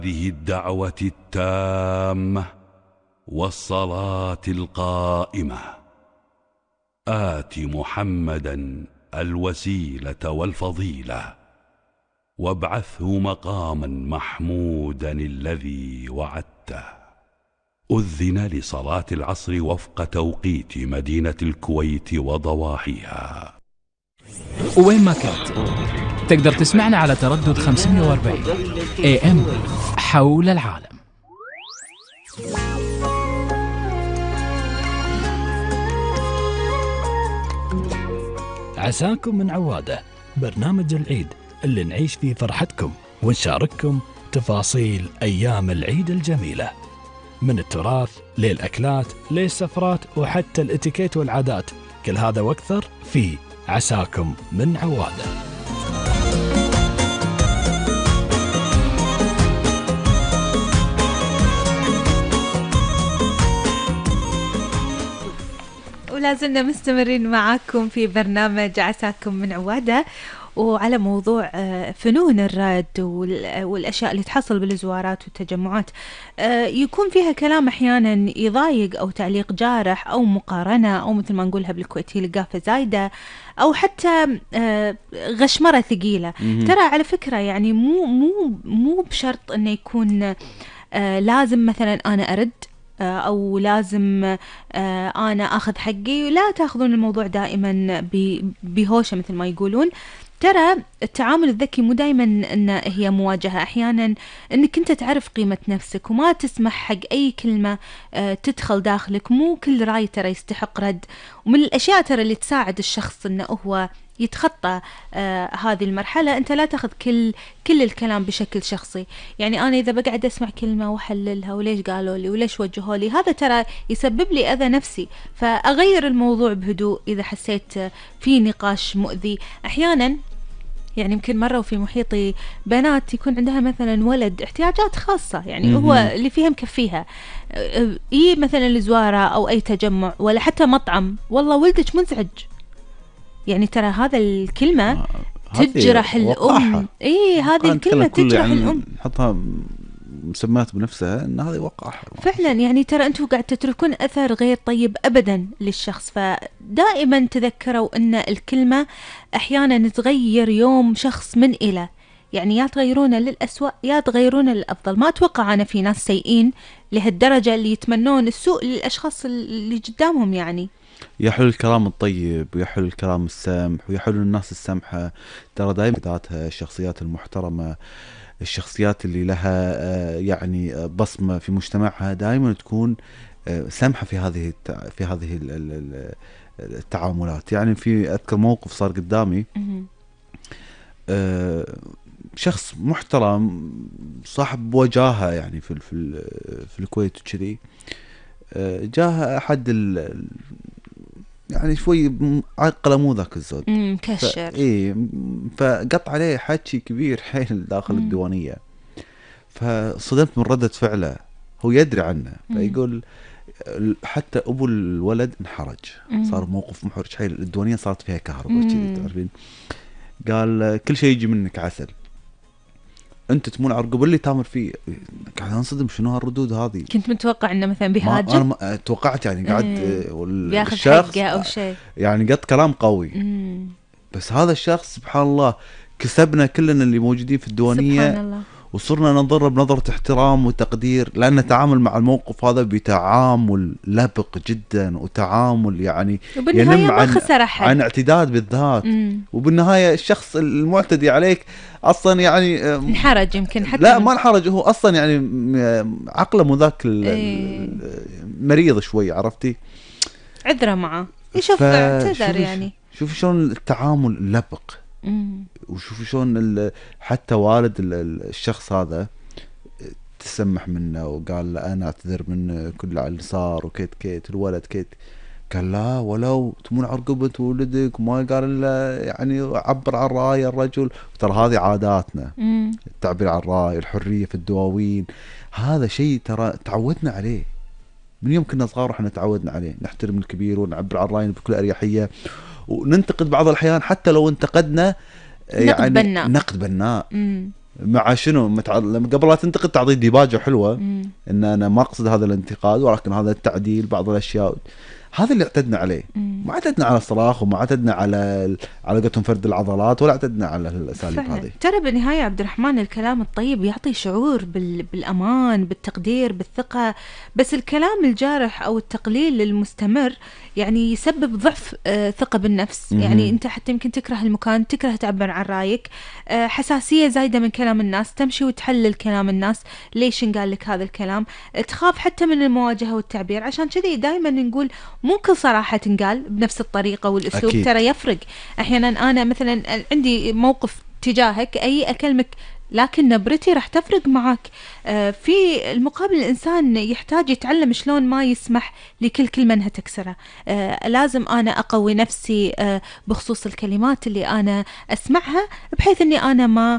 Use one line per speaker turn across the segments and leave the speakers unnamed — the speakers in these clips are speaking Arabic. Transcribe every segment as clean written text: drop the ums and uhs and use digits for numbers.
هذه الدعوة التامة والصلاة القائمة آت محمدا الوسيلة والفضيلة وابعثه مقاما محمودا الذي وعدته. أذن لصلاة العصر وفق توقيت مدينة الكويت وضواحيها.
وين ما كنت تقدر تسمعنا على تردد 540 AM حول العالم.
عساكم من عوادة، برنامج العيد اللي نعيش فيه فرحتكم ونشارككم تفاصيل أيام العيد الجميلة، من التراث للأكلات للسفرات وحتى الاتيكيت والعادات، كل هذا واكثر في عساكم من عوادة.
ولازلنا مستمرين معاكم في برنامج عساكم من عوادة، وعلى موضوع فنون الرد والأشياء اللي تحصل بالزوارات والتجمعات. يكون فيها كلام أحيانا يضايق أو تعليق جارح أو مقارنة أو مثل ما نقولها بالكويتي لقافة زايدة أو حتى غشمرة ثقيلة. ترى على فكرة يعني مو بشرط أنه يكون لازم مثلا أنا أرد أو لازم أنا أخذ حقي. لا تأخذون الموضوع دائما بهوشة مثل ما يقولون. ترى التعامل الذكي مو دائما إن هي مواجهة، أحيانا إنك أنت تعرف قيمة نفسك وما تسمح حق أي كلمة تدخل داخلك. مو كل رأي ترى يستحق رد، ومن الأشياء ترى اللي تساعد الشخص إنه هو يتخطى هذه المرحلة. أنت لا تأخذ كل الكلام بشكل شخصي. يعني أنا إذا بقعد أسمع كلمة وحللها وليش قالوا لي وليش وجهوا لي، هذا ترى يسبب لي أذى نفسي، فأغير الموضوع بهدوء إذا حسيت في نقاش مؤذي. أحيانا يعني يمكن مرة وفي محيطي بنات يكون عندها مثلا ولد احتياجات خاصة، يعني هو اللي فيها مكفيها، مثلا الزوارة أو أي تجمع ولا حتى مطعم، والله ولدك منزعج. يعني ترى هذا الكلمة تجرح الأم. هذه الكلمة تجرح يعني الأم،
حطها مسمات بنفسها ان هذا وقعها
فعلا. يعني ترى انتم قاعد تتركون اثر غير طيب ابدا للشخص. فدائما تذكروا ان الكلمه احيانا تغير يوم شخص من الى، يعني يا تغيرونه للأسوأ يا تغيرونه للأفضل. ما اتوقع انا في ناس سيئين لهالدرجه اللي يتمنون السوء للاشخاص اللي قدامهم. يعني
يا حلو الكلام الطيب ويا حلو الكلام السمح ويا حلو الناس السمحه. ترى دائما ذاتها الشخصيات المحترمه، الشخصيات اللي لها يعني بصمة في مجتمعها، دائما تكون سمحة في هذه التعاملات. يعني في أذكر موقف صار قدامي، شخص محترم صاحب وجاهة يعني في الكويت وكذي، جاه أحد يعني شوي عقله مو ذاك الزود
مكشر،
فقط عليه حكي كبير حيل داخل الديوانية. فصدمت من ردة فعله، هو يدري عنه، فيقول حتى أبو الولد انحرج. صار موقف محرج حيل، الديوانية صارت فيها كهرباء كذي تعرفين. قال كل شيء يجي منك عسل، انت تمون على الرقبه اللي تامر فيه. قاعد انصدم شنو هالردود هذه.
كنت متوقع انه مثلا بيهاجم.
انا توقعت يعني قاعد
بياخذ حقه او شيء،
يعني قط كلام قوي. بس هذا الشخص سبحان الله كسبنا كلنا اللي موجودين في الديوانيه، سبحان الله، وصرنا ننظر بنظره احترام وتقدير، لان تعامل مع الموقف هذا بتعامل لبق جدا وتعامل يعني ينم عن اعتداد بالذات. وبالنهايه الشخص المعتدي عليك اصلا يعني
انحرج، يمكن حتى
لا ما انحرج، هو اصلا يعني عقله مو ذاك مريض شوي، عرفتي،
عذره معه يشوف اعتذر. يعني
شوف شلون التعامل لبق، وشوف شلون حتى والد الشخص هذا تسمح منه وقال له انا اعتذر من كل اللي صار وكيت كيت. الولد كيت قال لا ولو تمون عرقبة ولدك، وما قال له يعني عبر عن رأي الرجل. ترى هذه عاداتنا، التعبير عن الرأي، الحرية في الدواوين، هذا شيء ترى تعودنا عليه من يوم كنا صغار. احنا تعودنا عليه، نحترم الكبير ونعبر عن رأينا بكل أريحية، وننتقد بعض الأحيان حتى لو انتقدنا يعني نقد بناء. مع شنو قبل لا تنتقد تعطي ديباجة حلوة ان انا ما اقصد هذا الانتقاد ولكن هذا التعديل بعض الاشياء. هذا اللي اعتدنا عليه. ما اعتدنا على الصراخ وما اعتدنا على قولتهم فرد العضلات ولا اعتدنا على الاساليب هذه.
ترى بالنهايه عبد الرحمن الكلام الطيب يعطي شعور بالامان، بالتقدير، بالثقه، بس الكلام الجارح او التقليل المستمر يعني يسبب ضعف ثقه بالنفس. يعني انت حتى يمكن تكره المكان، تكره تعبر عن رايك، حساسيه زايده من كلام الناس، تمشي وتحلل كلام الناس، ليش انقال لك هذا الكلام، تخاف حتى من المواجهه والتعبير. عشان كذي دائما نقول ممكن صراحة تنقال بنفس الطريقة والأسلوب. أكيد. ترى يفرق. أحيانا أنا مثلا عندي موقف تجاهك أكلمك لكن نبرتي راح تفرق معك. في المقابل الإنسان يحتاج يتعلم شلون ما يسمح لكل كلمة أنها تكسره. لازم أنا أقوي نفسي بخصوص الكلمات اللي أنا أسمعها بحيث أني أنا ما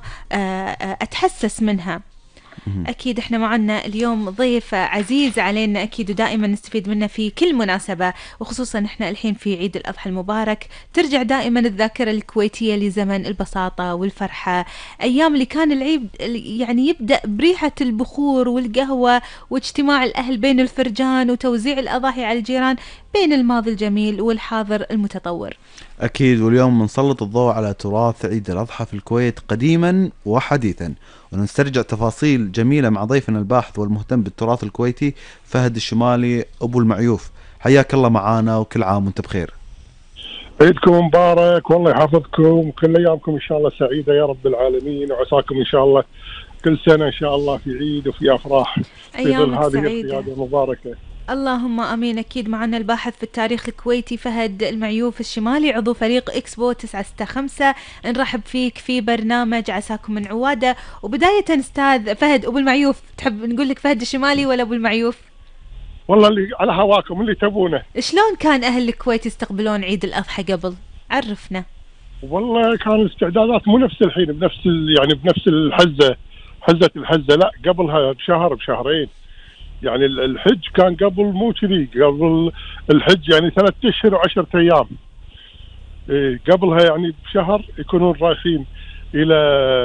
أتحسس منها. أكيد إحنا معنا اليوم ضيف عزيز علينا أكيد ودائما نستفيد منه في كل مناسبة، وخصوصا إحنا الحين في عيد الأضحى المبارك ترجع دائما الذاكرة الكويتية لزمن البساطة والفرحة، أيام اللي كان العيد يعني يبدأ بريحة البخور والقهوة واجتماع الأهل بين الفرجان وتوزيع الأضاحي على الجيران، بين الماضي الجميل والحاضر المتطور.
أكيد. واليوم بنسلط الضوء على تراث عيد الأضحى في الكويت قديما وحديثا، ونسترجع تفاصيل جميلة مع ضيفنا الباحث والمهتم بالتراث الكويتي فهد الشمالي أبو المعيوف. حياك الله معانا وكل عام وانت بخير.
عيدكم مبارك والله يحفظكم وكل أيامكم إن شاء الله سعيدة يا رب العالمين، وعساكم إن شاء الله كل سنة إن شاء الله في عيد وفي أفراح في ظل هذه القيادة المباركة.
اللهم امين. اكيد معنا الباحث في التاريخ الكويتي فهد المعيوف الشمالي، عضو فريق اكسبو 965. نرحب فيك في برنامج عساكم من عواده. وبدايه استاذ فهد ابو المعيوف، تحب نقول لك فهد الشمالي ولا ابو المعيوف؟
والله اللي على هواكم اللي تبونه.
شلون كان اهل الكويت يستقبلون عيد الاضحى قبل؟ عرفنا.
والله كان الاستعدادات مو نفس الحين بنفس حزه الحزه، لا قبلها بشهر بشهرين. يعني الحج كان قبل مو كذي، قبل الحج يعني 3 أشهر و10 أيام. قبلها يعني بشهر يكونون رايحين إلى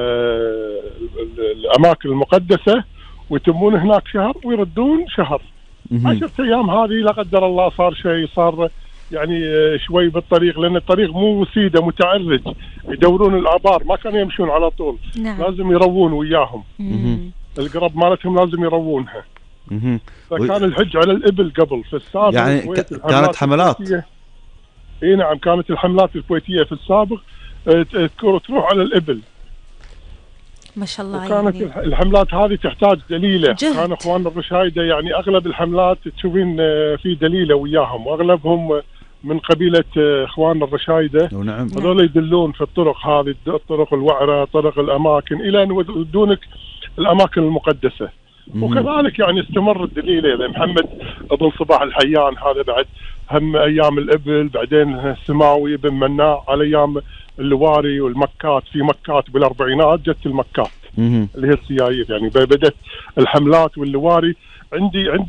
الأماكن المقدسة ويتمون هناك شهر ويردون شهر. 10 أيام هذه لا قدر الله صار شيء، صار يعني شوي بالطريق، لأن الطريق مو سيدة متعرج، يدورون الآبار ما كانوا يمشون على طول.
نعم.
لازم يروون وياهم. القرب مالتهم لازم يروونها. فكان الحج على الإبل قبل في السابق.
يعني كانت حملات.
اي نعم، كانت الحملات الكويتية في السابق تروح على الإبل
ما شاء الله.
وكانت يعني الحملات هذه تحتاج دليلة. كان اخوان الرشايدة يعني اغلب الحملات تشوفين في دليلة وياهم، واغلبهم من قبيلة اخوان الرشايدة.
نعم.
هذول يدلون في الطرق هذه، الطرق الوعرة، طرق الاماكن، الى ان يودونك الاماكن المقدسة. وكذلك يعني استمر الدليل يعني محمد بن صباح الحيان هذا بعد هم ايام الابل، بعدين السماوي بن مناع على ايام اللواري والمكات. في مكات بالاربعينات جت المكات اللي هي السيايير، يعني بدت الحملات واللواري. عندي